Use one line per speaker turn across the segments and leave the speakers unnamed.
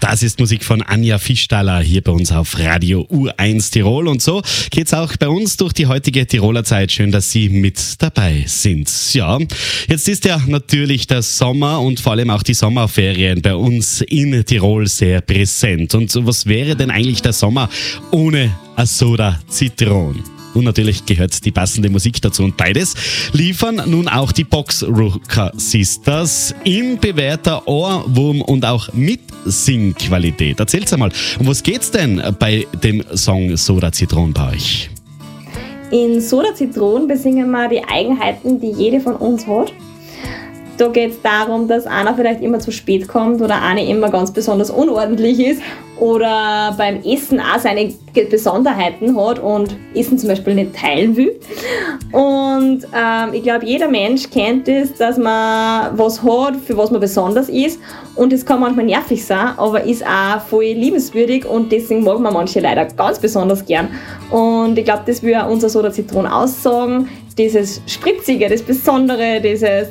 Das ist Musik von Anja Fischtaler hier bei uns auf Radio U1 Tirol. Und so geht's auch bei uns durch die heutige Tiroler Zeit. Schön, dass Sie mit dabei sind. Ja, jetzt ist ja natürlich der Sommer und vor allem auch die Sommerferien bei uns in Tirol sehr präsent. Und was wäre denn eigentlich der Sommer ohne eine Soda Zitron? Und natürlich gehört die passende Musik dazu. Und beides liefern nun auch die Boxrooker Sisters in bewährter Ohrwurm- und auch Mitsingqualität. Erzähl's einmal, um was geht's denn bei dem Song Soda Zitron bei euch?
In Soda Zitron besingen wir die Eigenheiten, die jede von uns hat. Da geht es darum, dass einer vielleicht immer zu spät kommt oder eine immer ganz besonders unordentlich ist oder beim Essen auch seine Besonderheiten hat und Essen zum Beispiel nicht teilen will. Und ich glaube, jeder Mensch kennt es, dass man was hat, für was man besonders ist. Und es kann manchmal nervig sein, aber ist auch voll liebenswürdig und deswegen mag man manche leider ganz besonders gern. Und ich glaube, das will auch unser Soda Zitron aussagen. Dieses Spritzige, das Besondere, dieses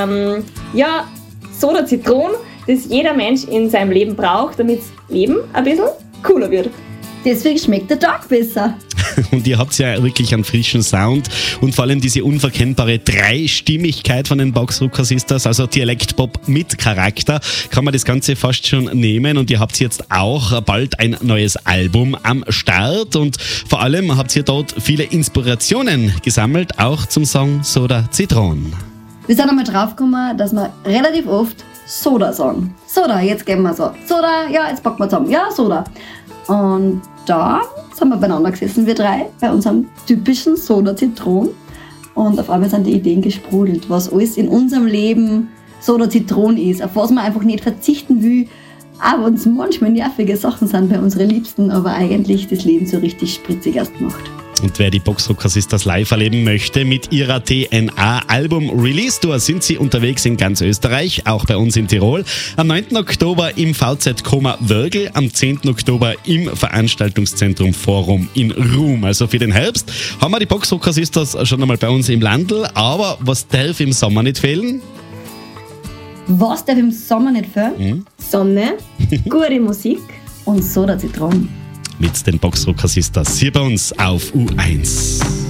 Soda Zitron, das jeder Mensch in seinem Leben braucht, damit das Leben ein bisschen cooler wird.
Deswegen schmeckt der Tag besser.
Und ihr habt ja wirklich einen frischen Sound und vor allem diese unverkennbare Dreistimmigkeit von den Boxrooker Sisters, also Dialektpop mit Charakter, kann man das Ganze fast schon nehmen. Und ihr habt jetzt auch bald ein neues Album am Start und vor allem habt ihr dort viele Inspirationen gesammelt, auch zum Song Soda Zitron.
Wir sind einmal draufgekommen, dass wir relativ oft Soda sagen. Soda, jetzt geben wir so. Soda, ja, jetzt packen wir zusammen. Ja, Soda. Und da sind wir beieinander gesessen, wir drei, bei unserem typischen Soda Zitron. Und auf einmal sind die Ideen gesprudelt, was alles in unserem Leben Soda Zitron ist, auf was man einfach nicht verzichten will. Auch wenn es manchmal nervige Sachen sind bei unseren Liebsten, aber eigentlich das Leben so richtig spritzig erst macht.
Und wer die Boxrooker Sisters live erleben möchte mit ihrer TNA-Album-Release-Tour, sind sie unterwegs in ganz Österreich, auch bei uns in Tirol. Am 9. Oktober im VZ Koma Wörgl, am 10. Oktober im Veranstaltungszentrum Forum in Ruhm. Also für den Herbst haben wir die Boxrooker Sisters schon einmal bei uns im Landl. Aber was darf im Sommer nicht fehlen?
Was darf im Sommer nicht fehlen?
Sonne, gute Musik
und Soda Zitron.
Mit den Boxrooker Sisters hier bei uns auf U1.